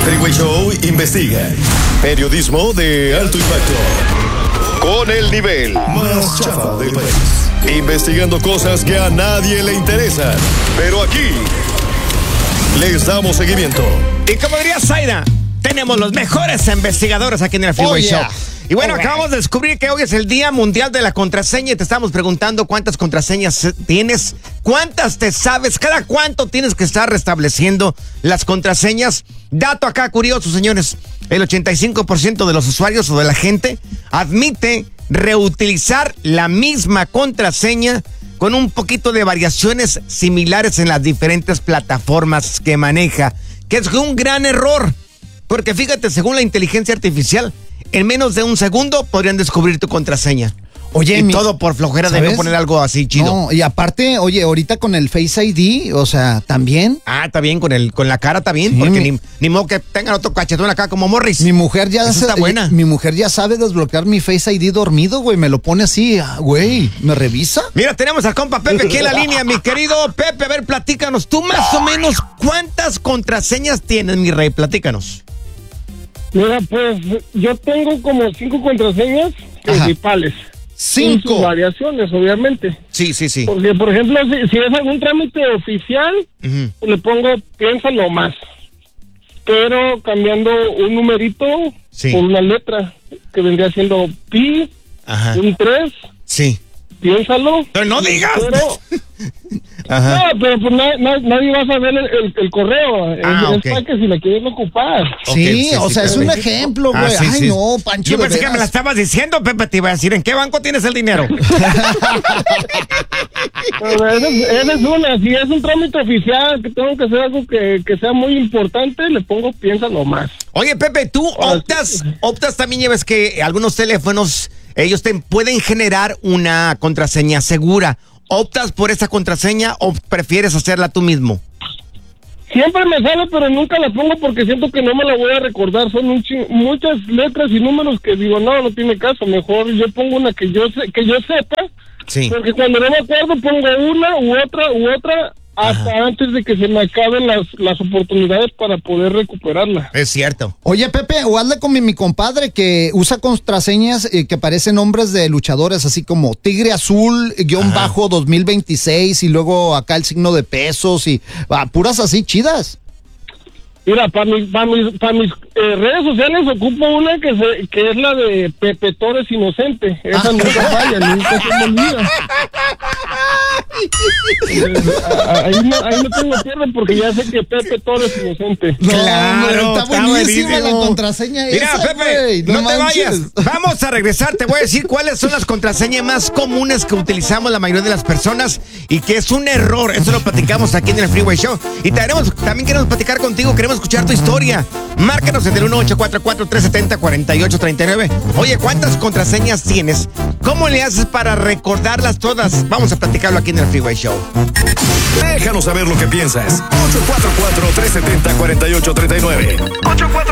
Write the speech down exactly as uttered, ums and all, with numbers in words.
Freeway Show investiga. Periodismo de alto impacto. Con el nivel más chafa del país. Investigando cosas que a nadie le interesan. Pero aquí les damos seguimiento. Y como diría Zaira, tenemos los mejores investigadores aquí en el Freeway oh, yeah. Show. Y bueno, right. acabamos de descubrir que hoy es el Día Mundial de la Contraseña y te estamos preguntando cuántas contraseñas tienes, cuántas te sabes, cada cuánto tienes que estar restableciendo las contraseñas. Dato acá curioso, señores, el ochenta y cinco por ciento de los usuarios o de la gente admite reutilizar la misma contraseña con un poquito de variaciones similares en las diferentes plataformas que maneja, que es un gran error, porque fíjate, según la inteligencia artificial, en menos de un segundo podrían descubrir tu contraseña. Oye, y mi, todo por flojera ¿sabes? de no poner algo así chido. No, y aparte, oye, ahorita con el Face I D, o sea, también. Ah, está bien, con el, con la cara está bien, sí, porque mi, ni, ni modo que tengan otro cachetón acá como Morris. Mi mujer ya Eso se, está buena. Mi mujer ya sabe desbloquear mi Face I D dormido, güey, me lo pone así, güey, ¿me revisa? Mira, tenemos al compa Pepe aquí en la línea, mi querido Pepe, a ver, platícanos, tú más o menos, ¿cuántas contraseñas tienes, mi rey? Platícanos. Mira, pues, yo tengo como cinco contraseñas principales. Cinco. Sus variaciones, obviamente. Sí, sí, sí. Porque, por ejemplo, si, si es algún trámite oficial, uh-huh. le pongo, piénsalo más. Pero cambiando un numerito sí. por una letra, que vendría siendo pi, Ajá. un tres. Sí. Piénsalo. Pero no digas. Pero, Ajá. No, pero pues na, na, nadie va a saber el, el, el correo. Ah, es okay. para que si la quieren ocupar. Sí, okay, sí, o sí, sea, es un ejemplo, güey. Ah, sí, Ay, sí. no, Pancho. Yo pensé que me la estabas diciendo, Pepe. Te iba a decir, ¿en qué banco tienes el dinero? Esa es, es una. Si es un trámite oficial, que tengo que hacer algo que, que sea muy importante, le pongo piénsalo más. Oye, Pepe, tú optas, optas también, ya ves que algunos teléfonos, ellos te pueden generar una contraseña segura. ¿Optas por esa contraseña o prefieres hacerla tú mismo? Siempre me sale, pero nunca la pongo porque siento que no me la voy a recordar. Son un ching- muchas letras y números que digo, no, no tiene caso. Mejor yo pongo una que yo sé, que yo sepa. Sí. Porque cuando no me acuerdo pongo una u otra u otra hasta Ajá. antes de que se me acaben las, las oportunidades para poder recuperarla. Es cierto. Oye, Pepe, o hazle con mi, mi compadre que usa contraseñas eh, que parecen nombres de luchadores, así como Tigre Azul, guión Ajá. bajo dos mil veintiséis, y luego acá el signo de pesos, y ah, puras así chidas. Mira, para mis, para mis, para mis eh, redes sociales ocupo una que se, que es la de Pepe Torres Inocente. Esa ah. nunca falla, nunca se me olvida. ahí, no, ahí no tengo pierde porque ya sé que Pepe Torres Inocente. No, claro, está, está buenísima buenísimo. La contraseña. Mira, esa, Pepe, wey, no, no te vayas. Vamos a regresar. Te voy a decir cuáles son las contraseñas más comunes que utilizamos la mayoría de las personas y que es un error. Eso lo platicamos aquí en el Freeway Show. Y te haremos, también queremos platicar contigo. Queremos escuchar tu historia. Márcanos en el uno ocho cuatro cuatro, tres siete cero, cuatro ocho tres nueve. Oye, ¿cuántas contraseñas tienes? ¿Cómo le haces para recordarlas todas? Vamos a platicarlo aquí en el Freeway Show. Déjanos saber lo que piensas. ocho cuatro cuatro, tres siete cero, cuatro ocho tres nueve.